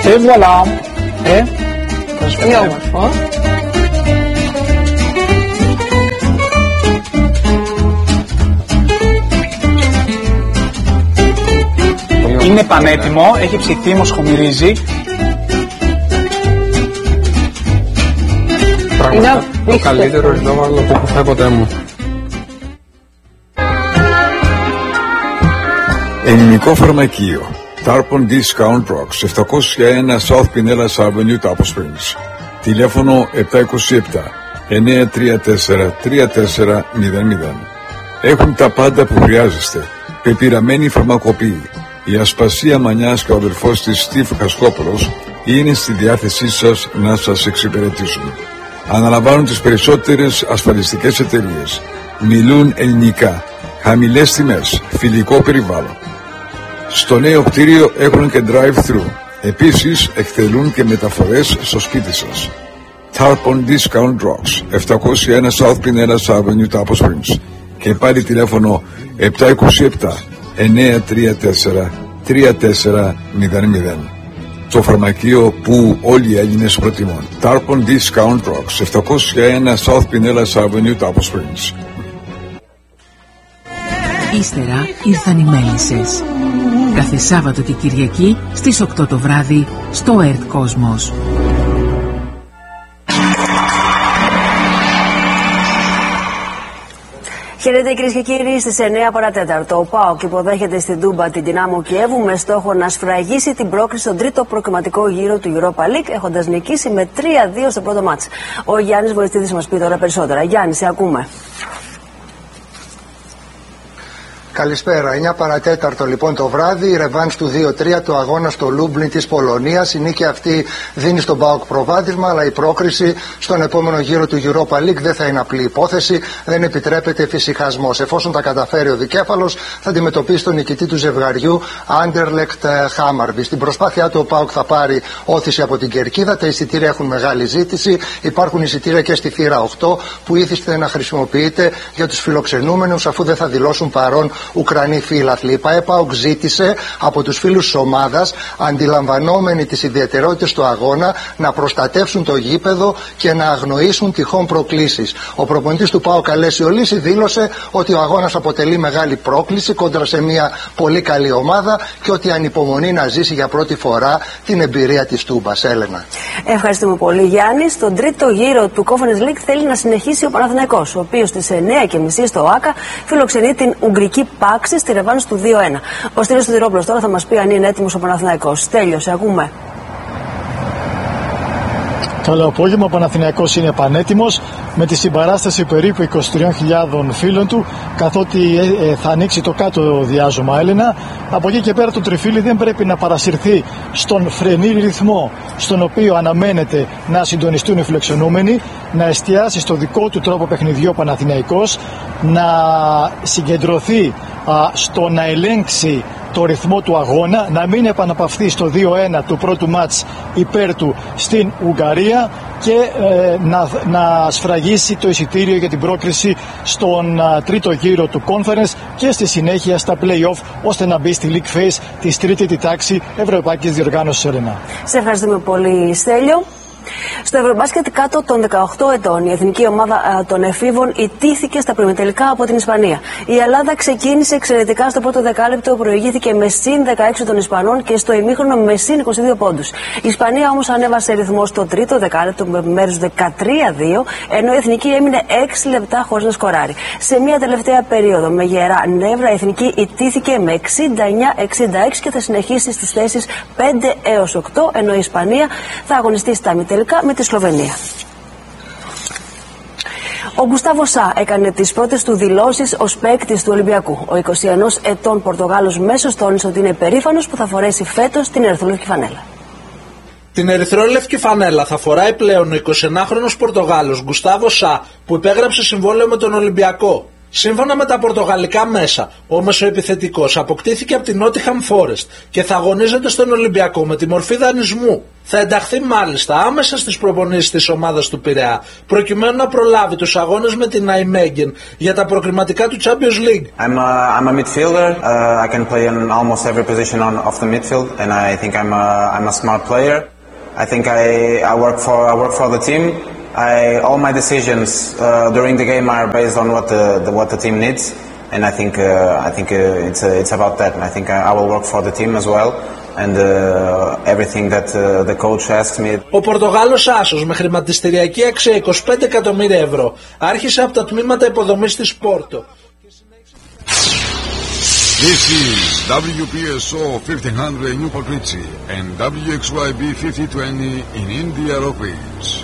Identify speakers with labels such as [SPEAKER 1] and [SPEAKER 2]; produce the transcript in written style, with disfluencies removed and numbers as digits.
[SPEAKER 1] Και voilà.
[SPEAKER 2] Πολύ όμορφο.
[SPEAKER 1] Είναι πανέτοιμο, έχει ψηθεί, μοσχομυρίζει.
[SPEAKER 3] Πραγματικά το καλύτερο ριζόμαλο που έχω φάει ποτέ μου.
[SPEAKER 4] Ελληνικό φαρμακείο. Tarpon Discount Rocks, 701 South Pinellas Avenue, Tapo Springs. Τηλέφωνο 727-934-3400. Έχουν τα πάντα που χρειάζεστε. Πεπειραμένη φαρμακοποιή. Η Ασπασία Μανιάς και ο αδελφός της Στίβ Χασκόπουλος είναι στη διάθεσή σας να σας εξυπηρετήσουν. Αναλαμβάνουν τις περισσότερες ασφαλιστικές εταιρείες. Μιλούν ελληνικά. Χαμηλές τιμές. Φιλικό περιβάλλον. Στο νέο κτίριο έχουν και drive-thru. Επίσης εκτελούν και μεταφορές στο σπίτι σας. Tarpon Discount Rocks, 701 South Pinellas Avenue, Tapo Springs. Και πάλι τηλέφωνο 727-934-3400. Το φαρμακείο που όλοι οι Έλληνες προτιμούν. Tarpon Discount Rocks, 701 South Pinellas Avenue, Tapo Springs.
[SPEAKER 5] Ύστερα ήρθαν οι Μέλισσες. Κάθε Σάββατο και Κυριακή στις 8 το βράδυ στο ΕΡΤ Κόσμος.
[SPEAKER 6] Χαίρετε κυρίες και κύριοι, στις 9 παρατέταρτο. Ο ΠΑΟΚ υποδέχεται στην Τούμπα την Δυνάμο Κιέβου με στόχο να σφραγίσει την πρόκριση στον τρίτο προκριματικό γύρο του Europa League, έχοντας νικήσει με 3-2 στο πρώτο μάτς. Ο Γιάννης Βοηθίδης μας πει τώρα περισσότερα. Γιάννη, σε ακούμε.
[SPEAKER 7] Καλησπέρα. 9 παρατέταρτο λοιπόν το βράδυ, η ρεβάνς του 2-3 του αγώνα στο Λούμπλιν της Πολωνίας. Η νίκη αυτή δίνει στον ΠΑΟΚ προβάδισμα, αλλά η πρόκριση στον επόμενο γύρο του Europa League δεν θα είναι απλή υπόθεση. Δεν επιτρέπεται εφησυχασμός. Εφόσον τα καταφέρει ο δικέφαλος, θα αντιμετωπίσει τον νικητή του ζευγαριού Anderlecht Hammarby. Στην προσπάθειά του ο ΠΑΟΚ θα πάρει όθηση από την κερκίδα. Τα εισιτήρια έχουν μεγάλη ζήτηση. Υπάρχουν εισιτήρια και στη θύρα 8 που ήθιστε να χρησιμοποιείται για τους φιλοξενούμενους, αφού δεν θα δηλώσουν παρόν Ουκρανοί φίλαθλοι. Η ΠΑΟΚ ζήτησε από τους φίλους της ομάδας, αντιλαμβανόμενοι τις ιδιαιτερότητες του αγώνα, να προστατεύσουν το γήπεδο και να αγνοήσουν τυχόν προκλήσεις. Ο προπονητής του ΠΑΟΚ, Αλέσιο Λύση, δήλωσε ότι ο αγώνας αποτελεί μεγάλη πρόκληση κόντρα σε μια πολύ καλή ομάδα και ότι ανυπομονεί να ζήσει για πρώτη φορά την εμπειρία της Τούμπας. Έλενα.
[SPEAKER 6] Ευχαριστούμε πολύ, Γιάννη. Στον τρίτο γύρο του Conference League θέλει να συνεχίσει ο Παναθηναϊκός, ο οποίος στις 9:30 στο ΆΚΑ φιλοξενεί την Ουγγρική Πάξη στη ρεβάνς του 2-1. Ο Στέλιος Στουδηρόπουλος τώρα θα μας πει αν είναι έτοιμος ο Παναθηναϊκός. Στέλιο, σε ακούμε.
[SPEAKER 8] Καλό απόγευμα, ο Παναθηναϊκός είναι πανέτοιμος με τη συμπαράσταση περίπου 23.000 φίλων του, καθότι θα ανοίξει το κάτω διάζωμα, Έλενα. Από εκεί και πέρα το τριφύλι δεν πρέπει να παρασυρθεί στον φρενή ρυθμό στον οποίο αναμένεται να συντονιστούν οι φιλοξενούμενοι, να εστιάσει στο δικό του τρόπο παιχνιδιού ο Παναθηναϊκός, να συγκεντρωθεί στο να ελέγξει το ρυθμό του αγώνα, να μην επαναπαυθεί στο 2-1 του πρώτου μάτς υπέρ του στην Ουγγαρία και να σφραγίσει το εισιτήριο για την πρόκριση στον τρίτο γύρο του Conference και στη συνέχεια στα play-off, ώστε να μπει στη League Phase της τρίτη τάξη Ευρωπαϊκής Διοργάνωσης, Έλενα.
[SPEAKER 6] Σε ευχαριστούμε πολύ, Στέλιο. Στο Ευρωμπάσκετ κάτω των 18 ετών, η εθνική ομάδα των εφήβων ιτήθηκε στα προημιτελικά από την Ισπανία. Η Ελλάδα ξεκίνησε εξαιρετικά στο πρώτο δεκάλεπτο, προηγήθηκε με συν 16 των Ισπανών και στο ημίχρονο με συν 22 πόντους. Η Ισπανία όμως ανέβασε ρυθμό στο τρίτο δεκάλεπτο με επιμέρους 13-2, ενώ η εθνική έμεινε 6 λεπτά χωρίς να σκοράρει. Σε μια τελευταία περίοδο με γερά νεύρα, η εθνική ιτήθηκε με 69-66 και θα συνεχίσει στις θέσεις 5 έως 8, ενώ η Ισπανία θα αγωνιστεί στα τελικά με τη Σλοβενία. Ο Γκουστάβο Σα έκανε τις πρώτες του δηλώσεις ως παίκτης του Ολυμπιακού. Ο 21 ετών Πορτογάλος μέσος τόνισε ότι είναι περήφανος που θα φορέσει φέτος την ερυθρόλευκη φανέλα.
[SPEAKER 9] Την ερυθρόλευκη φανέλα θα φοράει πλέον ο 21χρονος Πορτογάλος Γκουστάβο Σα, που υπέγραψε συμβόλαιο με τον Ολυμπιακό. Σύμφωνα με τα πορτογαλικά μέσα, ο μεσοεπιθετικός αποκτήθηκε από την Nottingham Forest και θα αγωνίζεται στον Ολυμπιακό με τη μορφή δανεισμού. Θα ενταχθεί μάλιστα άμεσα στις προπονήσεις της ομάδας του Πειραιά, προκειμένου να προλάβει τους αγώνες με την Nijmegen για τα προκριματικά του Champions League.
[SPEAKER 10] I'm a midfielder. I can play in almost every position of the midfield, and I think I'm a smart player. I think I work for the team. All my decisions during the game are based on what the team needs, and I think it's about that. And I think I will work for the team as well, and everything that the coach asks me.
[SPEAKER 9] Ο Πορτογάλος άσος με χρηματιστηριακή αξία 25 εκατομμύρια ευρώ άρχισε από τα τμήματα υποδομής της Πόρτο.
[SPEAKER 4] This is WPSO 1500 Newport Richie and WXYB 5020 in India Rock Ridge.